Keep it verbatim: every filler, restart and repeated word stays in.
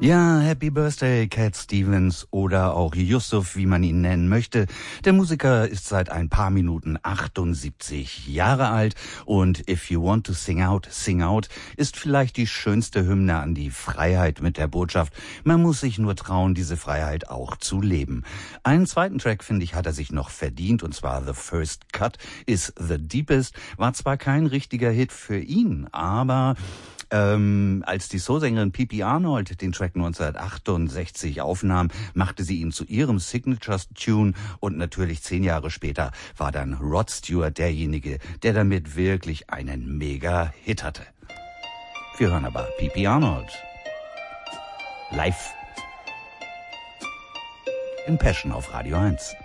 Ja, Happy Birthday, Cat Stevens oder auch Yusuf, wie man ihn nennen möchte. Der Musiker ist seit ein paar Minuten achtundsiebzig Jahre alt und If You Want to Sing Out, Sing Out ist vielleicht die schönste Hymne an die Freiheit mit der Botschaft, man muss sich nur trauen, diese Freiheit auch zu leben. Einen zweiten Track, finde ich, hat er sich noch verdient, und zwar The First Cut is the Deepest. War zwar kein richtiger Hit für ihn, aber Ähm, als die Soulsängerin Pipi Arnold den Track neunzehnhundertachtundsechzig aufnahm, machte sie ihn zu ihrem Signature-Tune und natürlich zehn Jahre später war dann Rod Stewart derjenige, der damit wirklich einen Mega-Hit hatte. Wir hören aber Pipi Arnold live in Passion auf Radio eins.